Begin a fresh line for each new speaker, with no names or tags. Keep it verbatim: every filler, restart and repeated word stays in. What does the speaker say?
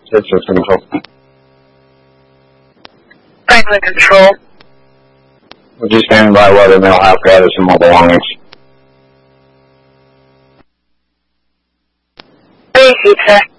System control.
Franklin Control.
Would you stand by whether the mail have gathered some more belongings?
Thank you, sir.